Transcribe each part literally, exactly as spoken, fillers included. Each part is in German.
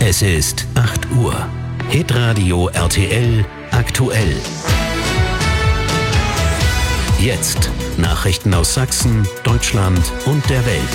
Es ist acht Uhr. Hitradio R T L aktuell. Jetzt Nachrichten aus Sachsen, Deutschland und der Welt.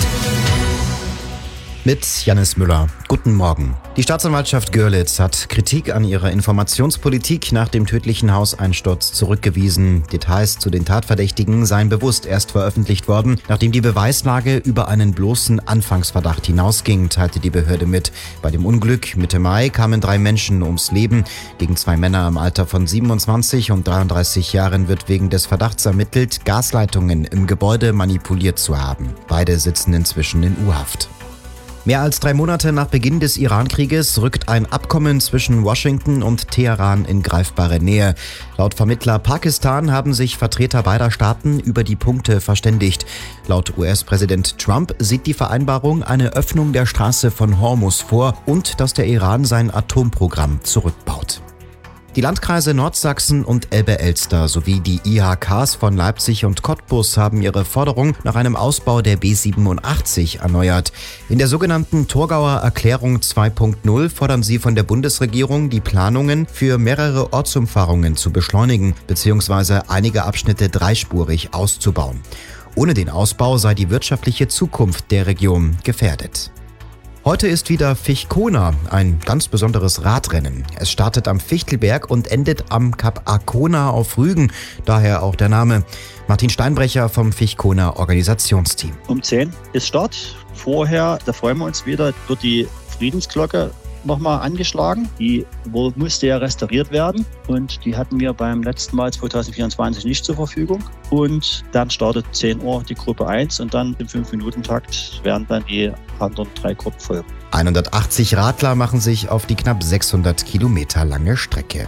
Mit Jannis Müller. Guten Morgen. Die Staatsanwaltschaft Görlitz hat Kritik an ihrer Informationspolitik nach dem tödlichen Hauseinsturz zurückgewiesen. Details zu den Tatverdächtigen seien bewusst erst veröffentlicht worden, nachdem die Beweislage über einen bloßen Anfangsverdacht hinausging, teilte die Behörde mit. Bei dem Unglück Mitte Mai kamen drei Menschen ums Leben. Gegen zwei Männer im Alter von siebenundzwanzig und dreiunddreißig Jahren wird wegen des Verdachts ermittelt, Gasleitungen im Gebäude manipuliert zu haben. Beide sitzen inzwischen in U-Haft. Mehr als drei Monate nach Beginn des Iran-Krieges rückt ein Abkommen zwischen Washington und Teheran in greifbare Nähe. Laut Vermittler Pakistan haben sich Vertreter beider Staaten über die Punkte verständigt. Laut U S-Präsident Trump sieht die Vereinbarung eine Öffnung der Straße von Hormuz vor und dass der Iran sein Atomprogramm zurückbaut. Die Landkreise Nordsachsen und Elbe-Elster sowie die I H Ks von Leipzig und Cottbus haben ihre Forderung nach einem Ausbau der B siebenundachtzig erneuert. In der sogenannten Thurgauer Erklärung zwei Punkt null fordern sie von der Bundesregierung, die Planungen für mehrere Ortsumfahrungen zu beschleunigen bzw. einige Abschnitte dreispurig auszubauen. Ohne den Ausbau sei die wirtschaftliche Zukunft der Region gefährdet. Heute ist wieder Fichkona, ein ganz besonderes Radrennen. Es startet am Fichtelberg und endet am Kap Arkona auf Rügen, daher auch der Name. Martin Steinbrecher vom Fichkona Organisationsteam. Um zehn ist Start. Vorher, da freuen wir uns wieder, wird die Friedensglocke nochmal angeschlagen. Die musste ja restauriert werden und die hatten wir beim letzten Mal zwanzig vierundzwanzig nicht zur Verfügung. Und dann startet zehn Uhr die Gruppe eins und dann im fünf Minuten Takt werden dann die anderen drei Gruppen folgen. hundertachtzig Radler machen sich auf die knapp sechshundert Kilometer lange Strecke.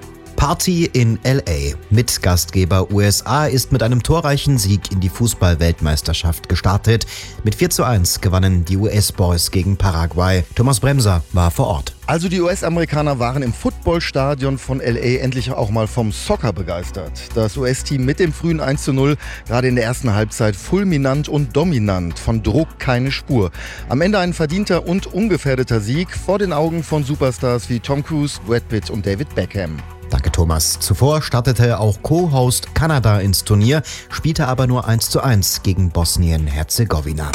Party in L A. Mitgastgeber U S A ist mit einem torreichen Sieg in die Fußball-Weltmeisterschaft gestartet. Mit vier zu eins gewannen die U S-Boys gegen Paraguay. Thomas Bremser war vor Ort. Also die U S-Amerikaner waren im Footballstadion von L A endlich auch mal vom Soccer begeistert. Das U S-Team mit dem frühen eins zu null, gerade in der ersten Halbzeit fulminant und dominant, von Druck keine Spur. Am Ende ein verdienter und ungefährdeter Sieg vor den Augen von Superstars wie Tom Cruise, Brad Pitt und David Beckham. Danke, Thomas. Zuvor startete auch Co-Host Kanada ins Turnier, spielte aber nur eins zu eins gegen Bosnien-Herzegowina.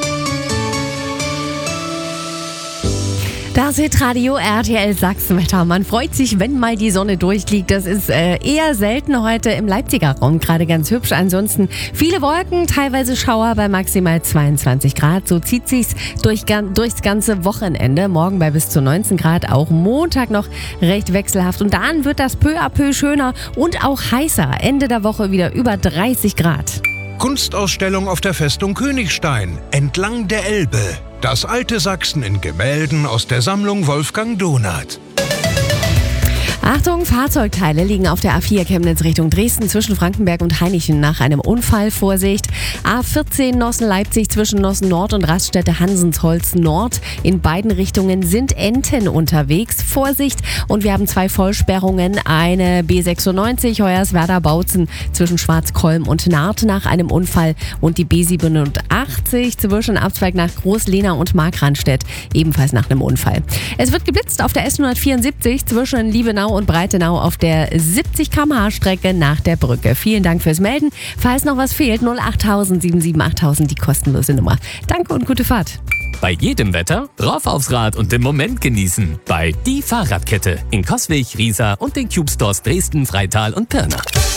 Das Hitradio R T L Sachsenwetter. Man freut sich, wenn mal die Sonne durchliegt. Das ist äh, eher selten heute im Leipziger Raum, gerade ganz hübsch. Ansonsten viele Wolken, teilweise Schauer bei maximal zweiundzwanzig Grad. So zieht sich's durch, durchs ganze Wochenende. Morgen bei bis zu neunzehn Grad, auch Montag noch recht wechselhaft. Und dann wird das peu à peu schöner und auch heißer. Ende der Woche wieder über dreißig Grad. Kunstausstellung auf der Festung Königstein, entlang der Elbe. Das alte Sachsen in Gemälden aus der Sammlung Wolfgang Donath. Achtung, Fahrzeugteile liegen auf der A vier Chemnitz Richtung Dresden zwischen Frankenberg und Hainichen nach einem Unfall. Vorsicht. A vierzehn Nossen-Leipzig zwischen Nossen Nord und Raststätte Hansensholz Nord. In beiden Richtungen sind Enten unterwegs. Vorsicht. Und wir haben zwei Vollsperrungen. Eine B sechsundneunzig Hoyerswerda-Bautzen zwischen Schwarzkolm und Naht nach einem Unfall. Und die B siebenundachtzig zwischen Abzweig nach Großlehna und Markranstädt ebenfalls nach einem Unfall. Es wird geblitzt auf der S hundertvierundsiebzig zwischen Liebenau und Breitenau auf der siebzig Kilometer pro Stunde Strecke nach der Brücke. Vielen Dank fürs Melden. Falls noch was fehlt, null acht tausend sieben sieben achttausend, die kostenlose Nummer. Danke und gute Fahrt. Bei jedem Wetter rauf aufs Rad und den Moment genießen. Bei Die Fahrradkette in Coswig, Riesa und den Cube Stores Dresden, Freital und Pirna.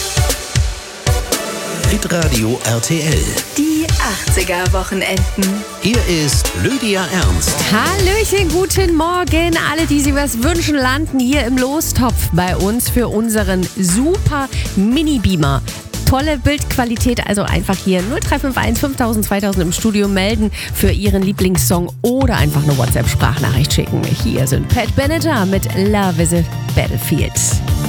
Hitradio R T L. Die achtziger-Wochenenden. Hier ist Lydia Ernst. Hallöchen, guten Morgen. Alle, die sich was wünschen, landen hier im Lostopf bei uns für unseren super Mini-Beamer. Tolle Bildqualität, also einfach hier null drei fünf eins fünftausend zweitausend im Studio melden für Ihren Lieblingssong oder einfach eine WhatsApp-Sprachnachricht schicken. Hier sind Pat Benatar mit Love is a Battlefield.